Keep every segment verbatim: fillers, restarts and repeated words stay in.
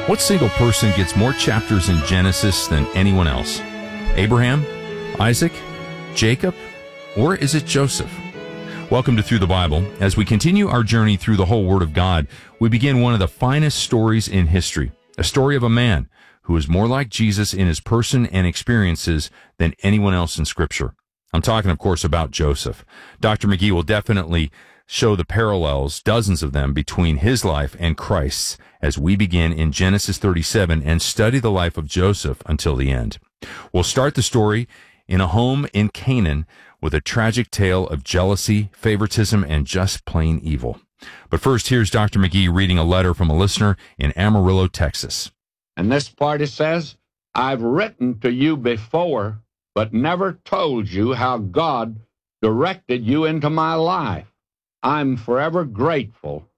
What single person gets more chapters in Genesis than anyone else? Abraham? Isaac? Jacob? Or is it Joseph? Welcome to Through the Bible. As we continue our journey through the whole Word of God, we begin one of the finest stories in history, a story of a man who is more like Jesus in his person and experiences than anyone else in Scripture. I'm talking, of course, about Joseph. Doctor McGee will definitely show the parallels, dozens of them, between his life and Christ's as we begin in Genesis thirty-seven and study the life of Joseph until the end. We'll start the story in a home in Canaan with a tragic tale of jealousy, favoritism, and just plain evil. But first, here's Doctor McGee reading a letter from a listener in Amarillo, Texas. And this part, it says, I've written to you before, but never told you how God directed you into my life. I'm forever grateful.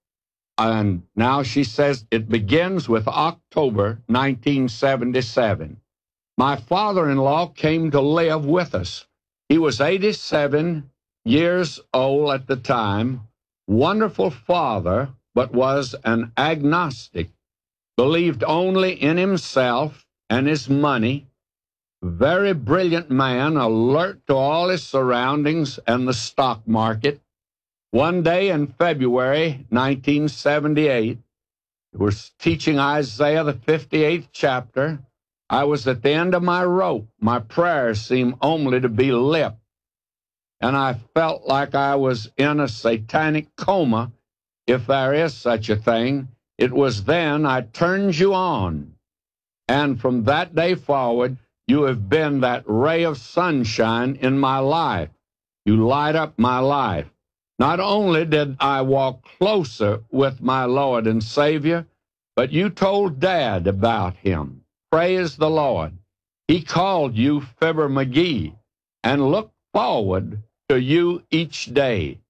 And now she says it begins with October nineteen seventy-seven. My father-in-law came to live with us. He was eighty-seven years old at the time, wonderful father, but was an agnostic, believed only in himself and his money, very brilliant man, alert to all his surroundings and the stock market. One day in February nineteen seventy-eight, we were teaching Isaiah, the fifty-eighth chapter. I was at the end of my rope. My prayers seemed only to be lip. And I felt like I was in a satanic coma, if there is such a thing. It was then I turned you on. And from that day forward, you have been that ray of sunshine in my life. You light up my life. Not only did I walk closer with my Lord and Savior, but you told Dad about him. Praise the Lord. He called you Fibber McGee and looked forward to you each day.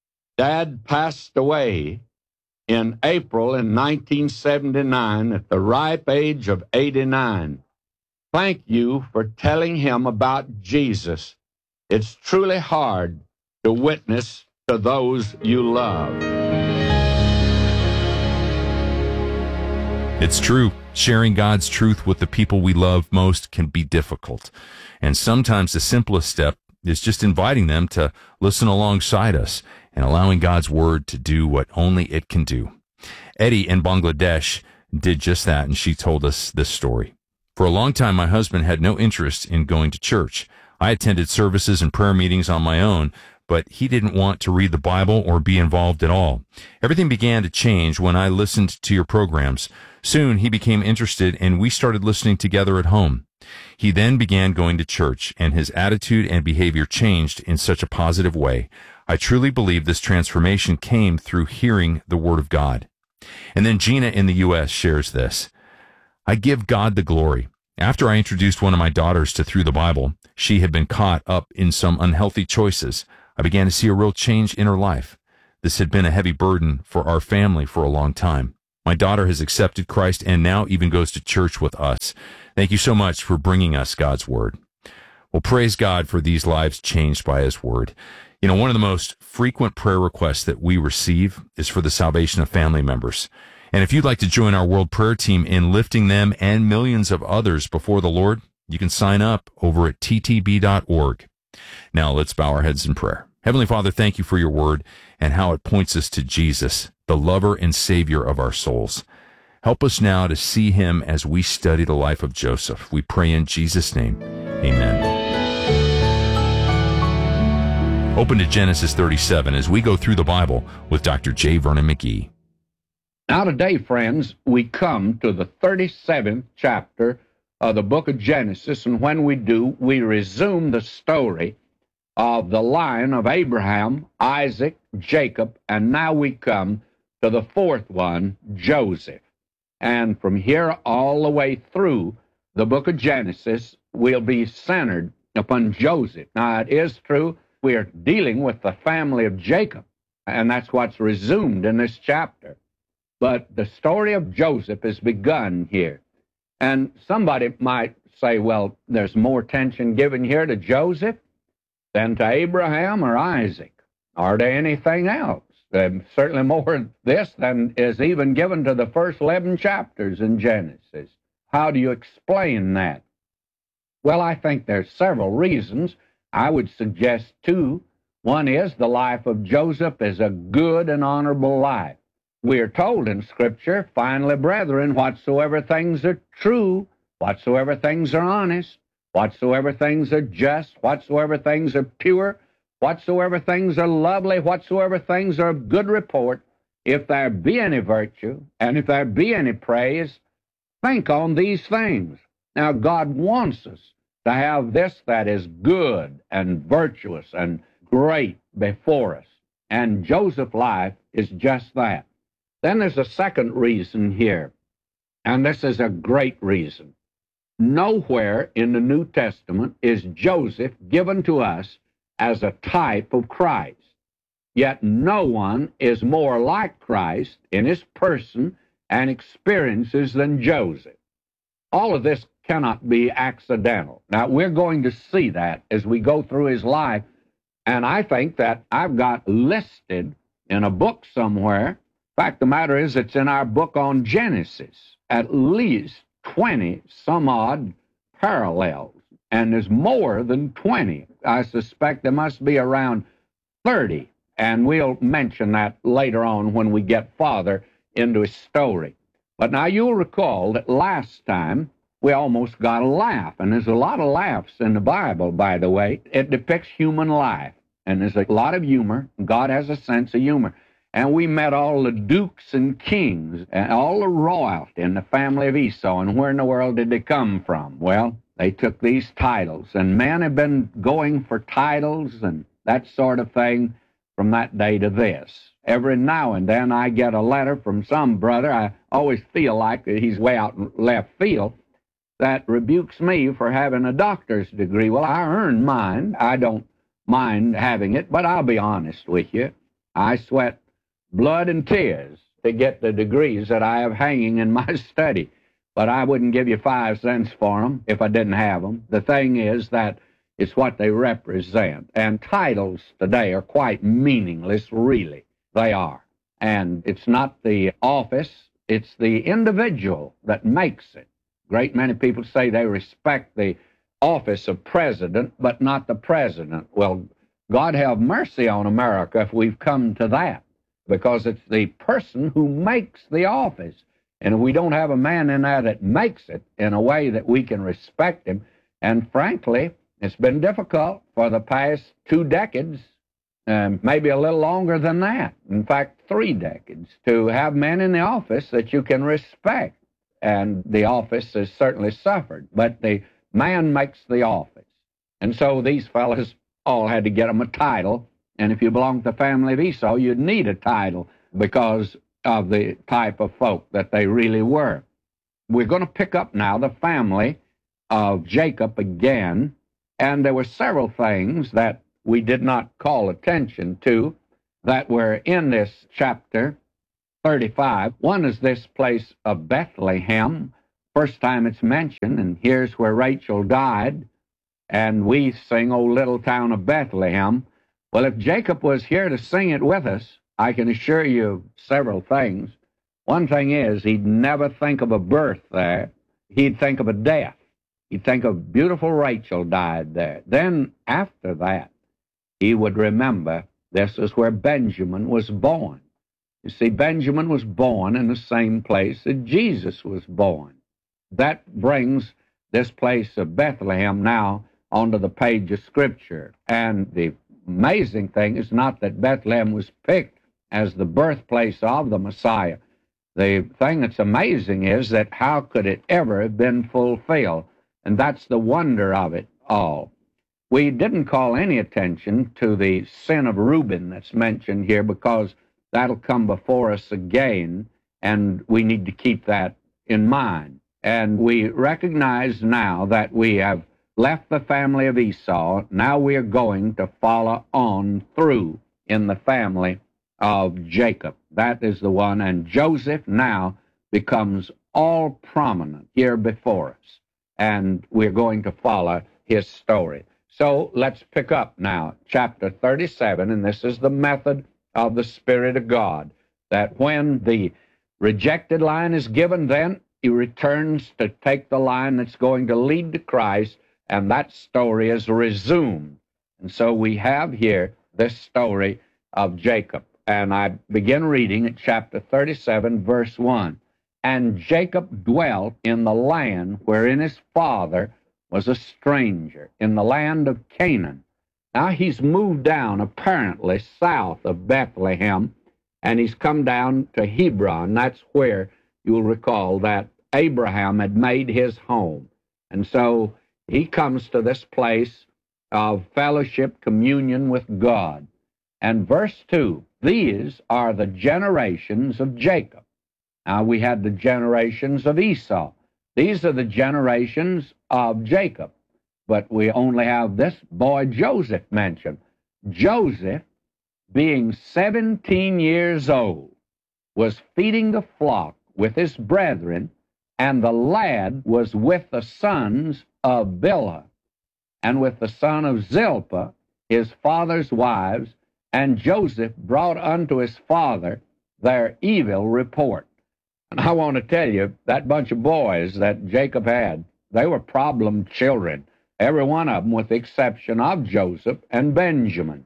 Dad passed away in April in nineteen seventy-nine at the ripe age of eighty-nine. Thank you for telling him about Jesus. It's truly hard to witness to those you love. It's true. Sharing God's truth with the people we love most can be difficult. And sometimes the simplest step is just inviting them to listen alongside us and allowing God's word to do what only it can do. Eddie in Bangladesh did just that, and she told us this story. For a long time, my husband had no interest in going to church. I attended services and prayer meetings on my own, but he didn't want to read the Bible or be involved at all. Everything began to change when I listened to your programs. Soon he became interested, and we started listening together at home. He then began going to church, and his attitude and behavior changed in such a positive way. I truly believe this transformation came through hearing the Word of God. And then Gina in the U S shares this. I give God the glory. After I introduced one of my daughters to Through the Bible, she had been caught up in some unhealthy choices. I began to see a real change in her life. This had been a heavy burden for our family for a long time. My daughter has accepted Christ and now even goes to church with us. Thank you so much for bringing us God's Word. Well, praise God for these lives changed by His Word. You know, one of the most frequent prayer requests that we receive is for the salvation of family members. And if you'd like to join our World Prayer Team in lifting them and millions of others before the Lord, you can sign up over at t t b dot org. Now let's bow our heads in prayer. Heavenly Father, thank you for your word and how it points us to Jesus, the lover and Savior of our souls. Help us now to see him as we study the life of Joseph. We pray in Jesus' name. Amen. Open to Genesis thirty-seven as we go through the Bible with Doctor J. Vernon McGee. Now today, friends, we come to the thirty-seventh chapter of the book of Genesis, and when we do, we resume the story of the line of Abraham, Isaac, Jacob, and now we come to the fourth one, Joseph. And from here all the way through the book of Genesis, we'll be centered upon Joseph. Now, it is true, we are dealing with the family of Jacob, and that's what's resumed in this chapter. But the story of Joseph is begun here. And somebody might say, well, there's more attention given here to Joseph than to Abraham or Isaac, or to anything else. Um, certainly more of this than is even given to the first eleven chapters in Genesis. How do you explain that? Well, I think there's several reasons. I would suggest two. One is the life of Joseph is a good and honorable life. We are told in Scripture, finally, brethren, whatsoever things are true, whatsoever things are honest, whatsoever things are just, whatsoever things are pure, whatsoever things are lovely, whatsoever things are of good report, if there be any virtue, and if there be any praise, think on these things. Now, God wants us to have this that is good and virtuous and great before us. And Joseph's life is just that. Then there's a second reason here, and this is a great reason. Nowhere in the New Testament is Joseph given to us as a type of Christ. Yet no one is more like Christ in his person and experiences than Joseph. All of this cannot be accidental. Now, we're going to see that as we go through his life, and I think that I've got listed in a book somewhere. In fact, the matter is, it's in our book on Genesis, at least twenty some odd parallels, and there's more than twenty. I suspect there must be around thirty, and we'll mention that later on when we get farther into his story. But now you'll recall that last time we almost got a laugh, and there's a lot of laughs in the Bible, by the way. It depicts human life, and there's a lot of humor. God has a sense of humor. And we met all the dukes and kings and all the royalty in the family of Esau. And where in the world did they come from? Well, they took these titles. And men have been going for titles and that sort of thing from that day to this. Every now and then I get a letter from some brother. I always feel like he's way out in left field, that rebukes me for having a doctor's degree. Well, I earned mine. I don't mind having it, but I'll be honest with you. I sweat blood and tears to get the degrees that I have hanging in my study. But I wouldn't give you five cents for them if I didn't have them. The thing is that it's what they represent. And titles today are quite meaningless, really. They are. And it's not the office, it's the individual that makes it. Great many people say they respect the office of president, but not the president. Well, God have mercy on America if we've come to that, because it's the person who makes the office. And if we don't have a man in there that makes it in a way that we can respect him, and frankly, it's been difficult for the past two decades, um, maybe a little longer than that, in fact, three decades, to have men in the office that you can respect. And the office has certainly suffered, but the man makes the office. And so these fellas all had to get them a title, and if you belong to the family of Esau, you'd need a title because of the type of folk that they really were. We're going to pick up now the family of Jacob again, and there were several things that we did not call attention to that were in this chapter thirty-five. One is this place of Bethlehem. First time it's mentioned, and here's where Rachel died, and we sing, "O Little Town of Bethlehem." Well, if Jacob was here to sing it with us, I can assure you several things. One thing is, he'd never think of a birth there. He'd think of a death. He'd think of beautiful Rachel died there. Then, after that, he would remember this is where Benjamin was born. You see, Benjamin was born in the same place that Jesus was born. That brings this place of Bethlehem now onto the page of Scripture. And the amazing thing is not that Bethlehem was picked as the birthplace of the Messiah. The thing that's amazing is that how could it ever have been fulfilled? And that's the wonder of it all. We didn't call any attention to the sin of Reuben that's mentioned here because that'll come before us again, and we need to keep that in mind. And we recognize now that we have left the family of Esau. Now we are going to follow on through in the family of Jacob. That is the one, and Joseph now becomes all prominent here before us, and we're going to follow his story. So let's pick up now, chapter thirty-seven, and this is the method of the Spirit of God, that when the rejected line is given, then he returns to take the line that's going to lead to Christ, and that story is resumed. And so we have here this story of Jacob. And I begin reading at chapter thirty-seven, verse one. And Jacob dwelt in the land wherein his father was a stranger, in the land of Canaan. Now he's moved down, apparently, south of Bethlehem, and he's come down to Hebron. That's where you'll recall that Abraham had made his home. And so he comes to this place of fellowship, communion with God. And verse two, these are the generations of Jacob. Now we had the generations of Esau. These are the generations of Jacob. But we only have this boy Joseph mentioned. Joseph, being seventeen years old, was feeding the flock with his brethren, and the lad was with the sons of Bilhah, and with the son of Zilpah, his father's wives, and Joseph brought unto his father their evil report. And I want to tell you, that bunch of boys that Jacob had, they were problem children, every one of them with the exception of Joseph and Benjamin.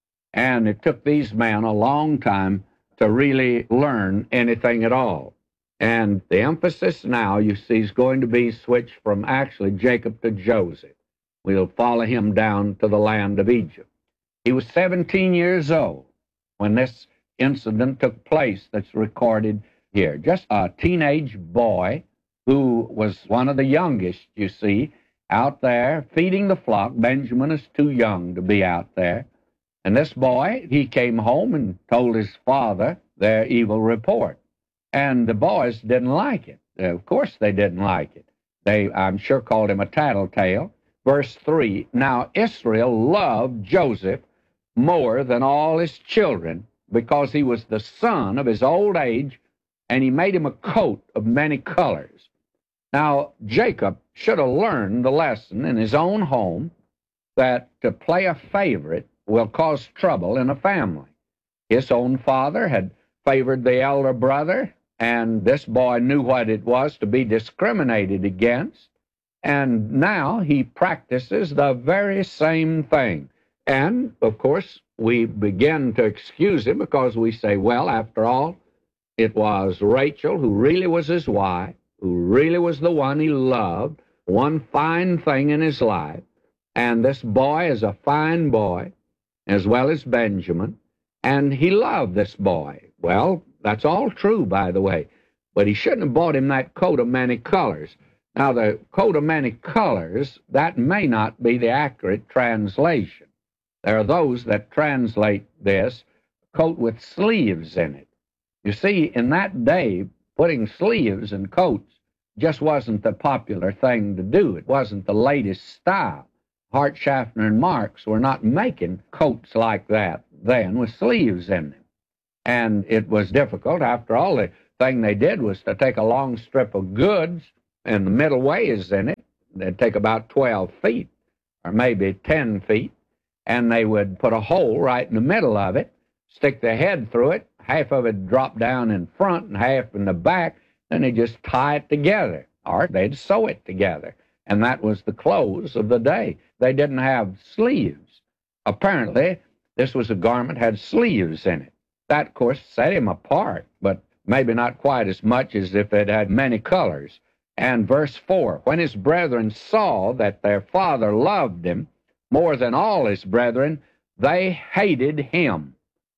And it took these men a long time to really learn anything at all. And the emphasis now, you see, is going to be switched from actually Jacob to Joseph. We'll follow him down to the land of Egypt. He was seventeen years old when this incident took place that's recorded here. Just a teenage boy who was one of the youngest, you see, out there feeding the flock. Benjamin is too young to be out there. And this boy, he came home and told his father their evil report. And the boys didn't like it. Of course they didn't like it. They, I'm sure, called him a tattletale. Verse three, now Israel loved Joseph more than all his children, because he was the son of his old age, and he made him a coat of many colors. Now, Jacob should have learned the lesson in his own home that to play a favorite will cause trouble in a family. His own father had favored the elder brother, and this boy knew what it was to be discriminated against, and now he practices the very same thing. And, of course, we begin to excuse him because we say, well, after all, it was Rachel who really was his wife, who really was the one he loved, one fine thing in his life, and this boy is a fine boy, as well as Benjamin, and he loved this boy. Well, that's all true, by the way, but he shouldn't have bought him that coat of many colors. Now, the coat of many colors, that may not be the accurate translation. There are those that translate this coat with sleeves in it. You see, in that day, putting sleeves in coats just wasn't the popular thing to do. It wasn't the latest style. Hart, Schaffner, and Marx were not making coats like that then with sleeves in them. And it was difficult. After all, the thing they did was to take a long strip of goods, and the middle way is in it. They'd take about twelve feet, or maybe ten feet, and they would put a hole right in the middle of it, stick their head through it, half of it drop down in front and half in the back, then they just tie it together, or they'd sew it together. And that was the clothes of the day. They didn't have sleeves. Apparently, this was a garment that had sleeves in it. That, of course, set him apart, but maybe not quite as much as if it had many colors. And verse four, when his brethren saw that their father loved him more than all his brethren, they hated him.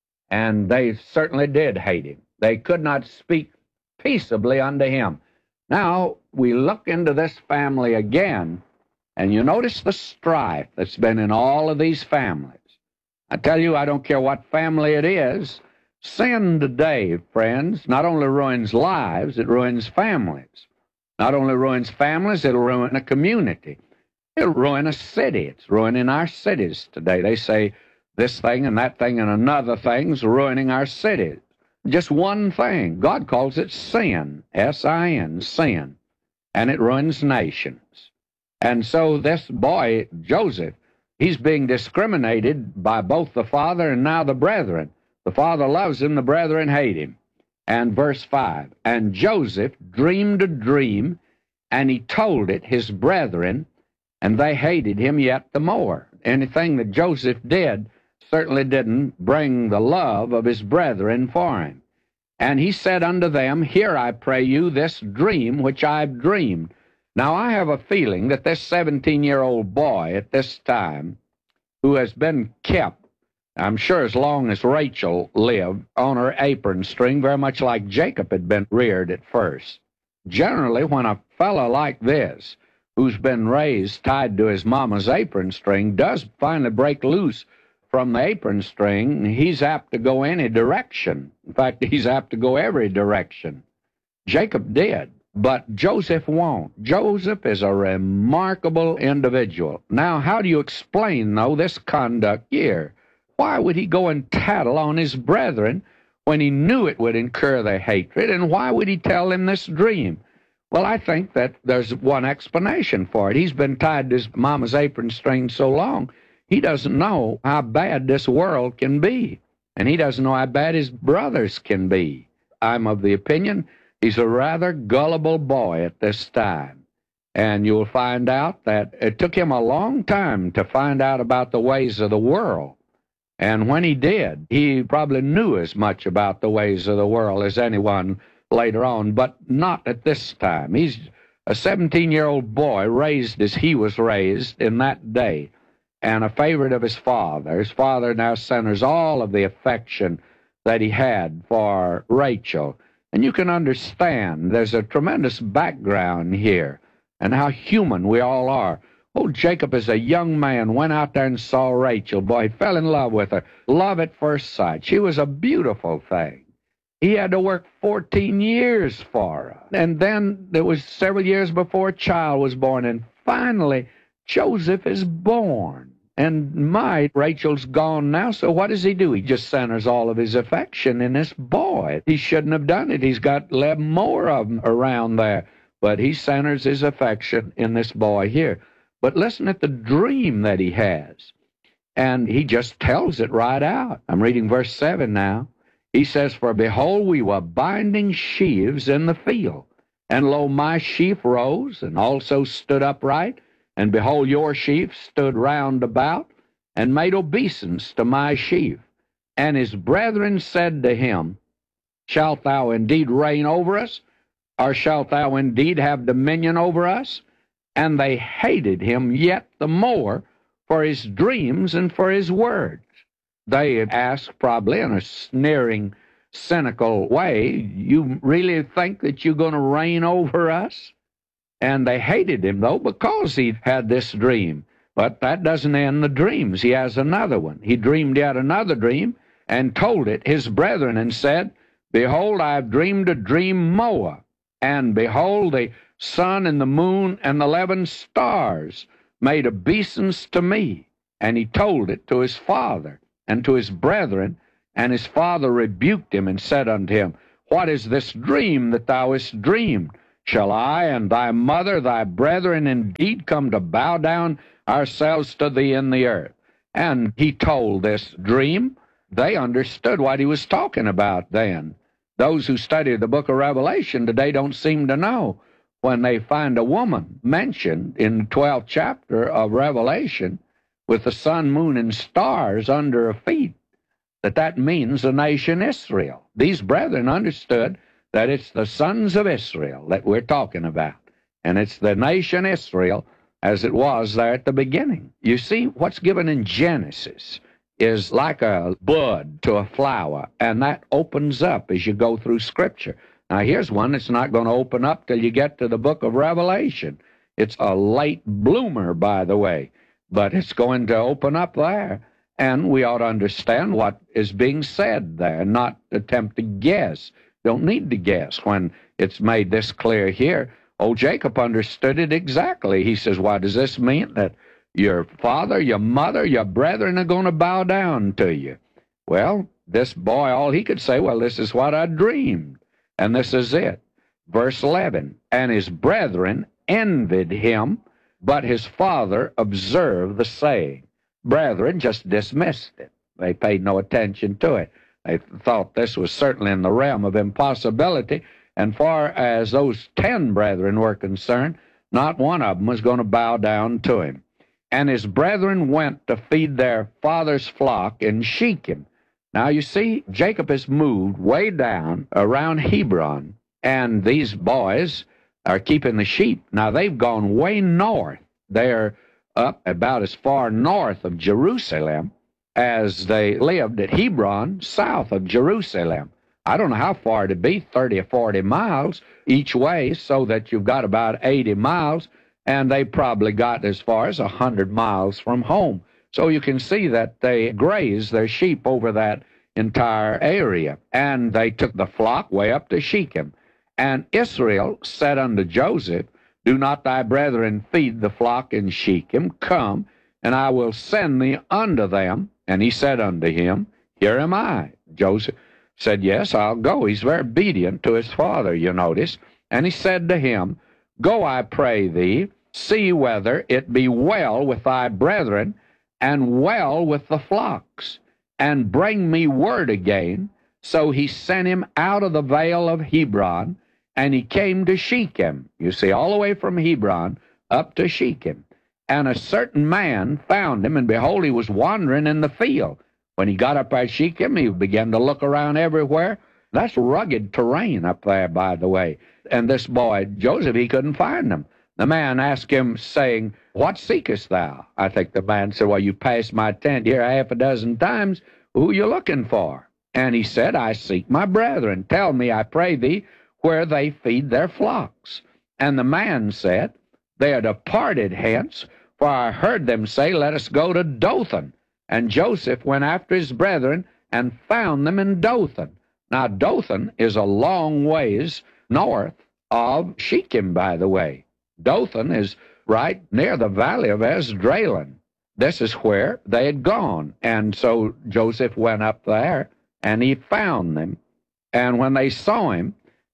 And they certainly did hate him. They could not speak peaceably unto him. Now, we look into this family again, and you notice the strife that's been in all of these families. I tell you, I don't care what family it is. Sin today, friends, not only ruins lives, it ruins families. Not only ruins families, it'll ruin a community. It'll ruin a city. It's ruining our cities today. They say this thing and that thing and another thing's ruining our cities. Just one thing. God calls it sin, S I N, sin, and it ruins nations. And so this boy, Joseph, he's being discriminated by both the father and now the brethren. The father loves him, the brethren hate him. And verse five, and Joseph dreamed a dream, and he told it his brethren, and they hated him yet the more. Anything that Joseph did certainly didn't bring the love of his brethren for him. And he said unto them, hear, I pray you, this dream which I've dreamed. Now I have a feeling that this seventeen-year-old boy at this time, who has been kept, I'm sure as long as Rachel lived, on her apron string, very much like Jacob had been reared at first. Generally, when a fellow like this, who's been raised tied to his mama's apron string, does finally break loose from the apron string, he's apt to go any direction. In fact, he's apt to go every direction. Jacob did, but Joseph won't. Joseph is a remarkable individual. Now, how do you explain, though, this conduct here? Why would he go and tattle on his brethren when he knew it would incur their hatred? And why would he tell them this dream? Well, I think that there's one explanation for it. He's been tied to his mama's apron string so long, he doesn't know how bad this world can be. And he doesn't know how bad his brothers can be. I'm of the opinion he's a rather gullible boy at this time. And you'll find out that it took him a long time to find out about the ways of the world. And when he did, he probably knew as much about the ways of the world as anyone later on, but not at this time. He's a seventeen-year-old boy raised as he was raised in that day, and a favorite of his father. His father now centers all of the affection that he had for Rachel. And you can understand there's a tremendous background here, and how human we all are. Oh, Jacob, as a young man, went out there and saw Rachel. Boy, he fell in love with her. Love at first sight. She was a beautiful thing. He had to work fourteen years for her. And then there was several years before a child was born. And finally, Joseph is born. And my, Rachel's gone now, so what does he do? He just centers all of his affection in this boy. He shouldn't have done it. He's got eleven more of them around there. But he centers his affection in this boy here. But listen at the dream that he has. And he just tells it right out. I'm reading verse seven now. He says, for behold, we were binding sheaves in the field. And lo, my sheaf rose, and also stood upright. And behold, your sheaf stood round about, and made obeisance to my sheaf. And his brethren said to him, shalt thou indeed reign over us? Or shalt thou indeed have dominion over us? And they hated him yet the more for his dreams and for his words. They asked, probably in a sneering, cynical way, you really think that you're going to reign over us? And they hated him, though, because he had this dream. But that doesn't end the dreams. He has another one. He dreamed yet another dream and told it his brethren and said, behold, I have dreamed a dream more. And behold, the sun and the moon and the eleven stars made obeisance to me. And he told it to his father and to his brethren. And his father rebuked him and said unto him, what is this dream that thou hast dreamed? Shall I and thy mother, thy brethren, indeed come to bow down ourselves to thee in the earth? And he told this dream. They understood what he was talking about then. Those who study the book of Revelation today don't seem to know. When they find a woman mentioned in the twelfth chapter of Revelation with the sun, moon, and stars under her feet, that that means the nation Israel. These brethren understood that it's the sons of Israel that we're talking about, and it's the nation Israel as it was there at the beginning. You see, what's given in Genesis is like a bud to a flower, and that opens up as you go through Scripture. Now, here's one that's not going to open up till you get to the book of Revelation. It's a late bloomer, by the way, but it's going to open up there, and we ought to understand what is being said there, not attempt to guess. Don't need to guess when it's made this clear here. Old Jacob understood it exactly. He says, what does this mean? That your father, your mother, your brethren are going to bow down to you. Well, this boy, all he could say, well, this is what I dreamed. And this is it. Verse eleven, and his brethren envied him, but his father observed the saying. Brethren just dismissed it. They paid no attention to it. They thought this was certainly in the realm of impossibility. And far as those ten brethren were concerned, not one of them was going to bow down to him. And his brethren went to feed their father's flock in Shechem. Now, you see, Jacob has moved way down around Hebron, and these boys are keeping the sheep. Now, they've gone way north. They're up about as far north of Jerusalem as they lived at Hebron, south of Jerusalem. I don't know how far it'd be, thirty or forty miles each way, so that you've got about eighty miles, and they probably got as far as one hundred miles from home. So you can see that they graze their sheep over that entire area. And they took the flock way up to Shechem. And Israel said unto Joseph, Do not thy brethren feed the flock in Shechem? Come, and I will send thee unto them. And he said unto him, Here am I. Joseph said, Yes, I'll go. He's very obedient to his father, you notice. And he said to him, Go, I pray thee, see whether it be well with thy brethren, and well with the flocks, and bring me word again. So he sent him out of the vale of Hebron, and he came to Shechem. You see, all the way from Hebron up to Shechem. And a certain man found him, and behold, he was wandering in the field. When he got up by Shechem, he began to look around everywhere. That's rugged terrain up there, by the way. And this boy, Joseph, he couldn't find him. The man asked him, saying, What seekest thou? I think the man said, Well, you passed my tent here half a dozen times. Who are you looking for? And he said, I seek my brethren. Tell me, I pray thee, where they feed their flocks. And the man said, They are departed hence, for I heard them say, Let us go to Dothan. And Joseph went after his brethren and found them in Dothan. Now, Dothan is a long ways north of Shechem, by the way. Dothan is right near the valley of Esdraelon. This is where they had gone. And so Joseph went up there, and he found them. And when they saw him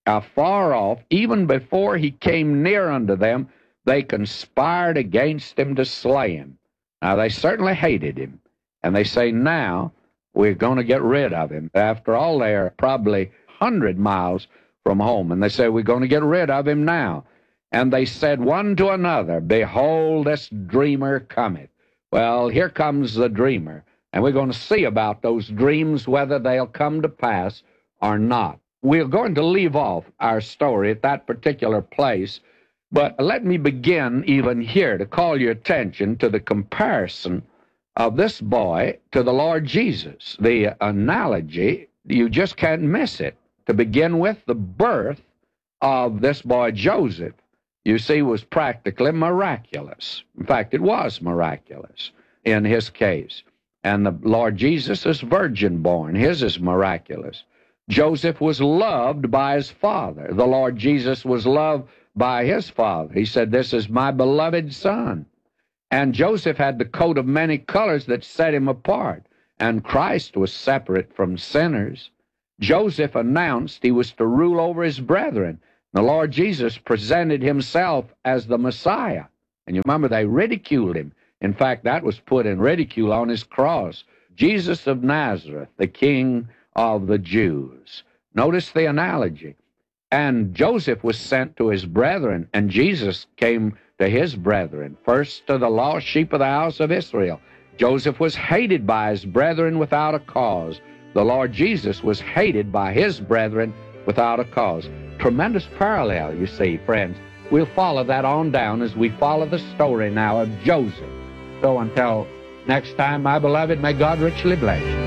afar off, even before he came near unto them, they conspired against him to slay him. Now, they certainly hated him. And they say, now we're going to get rid of him. After all, they're probably one hundred miles from home. And they say, we're going to get rid of him now. And they said one to another, Behold, this dreamer cometh. Well, here comes the dreamer. And we're going to see about those dreams, whether they'll come to pass or not. We're going to leave off our story at that particular place. But let me begin even here to call your attention to the comparison of this boy to the Lord Jesus. The analogy, you just can't miss it. To begin with, the birth of this boy Joseph, you see, was practically miraculous. In fact, it was miraculous in his case. And the Lord Jesus is virgin born. His is miraculous. Joseph was loved by his father. The Lord Jesus was loved by his father. He said, This is my beloved son. And Joseph had the coat of many colors that set him apart. And Christ was separate from sinners. Joseph announced he was to rule over his brethren. The Lord Jesus presented himself as the Messiah. And you remember, they ridiculed him. In fact, that was put in ridicule on his cross. Jesus of Nazareth, the King of the Jews. Notice the analogy. And Joseph was sent to his brethren, and Jesus came to his brethren, first to the lost sheep of the house of Israel. Joseph was hated by his brethren without a cause. The Lord Jesus was hated by his brethren without a cause. Tremendous parallel, you see, friends. We'll follow that on down as we follow the story now of Joseph. So until next time, my beloved, may God richly bless you.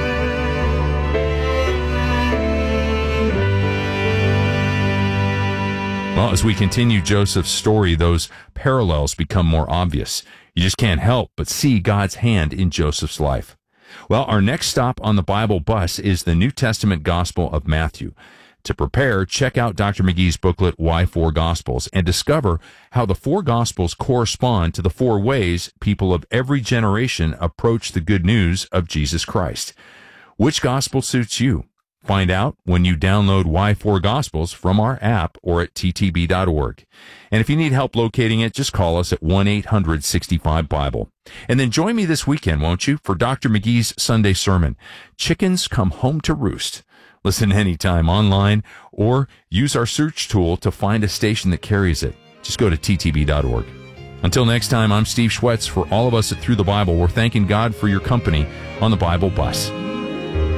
Well, as we continue Joseph's story, those parallels become more obvious. You just can't help but see God's hand in Joseph's life. Well, our next stop on the Bible bus is the New Testament Gospel of Matthew. To prepare, check out Doctor McGee's booklet, Why Four Gospels, and discover how the four Gospels correspond to the four ways people of every generation approach the good news of Jesus Christ. Which gospel suits you? Find out when you download Y four Gospels from our app or at T T B dot org. And if you need help locating it, just call us at one eight hundred sixty-five Bible. And then join me this weekend, won't you, for Doctor McGee's Sunday sermon, Chickens Come Home to Roost. Listen anytime online or use our search tool to find a station that carries it. Just go to T T B dot org. Until next time, I'm Steve Schwetz. For all of us at Through the Bible, we're thanking God for your company on the Bible Bus.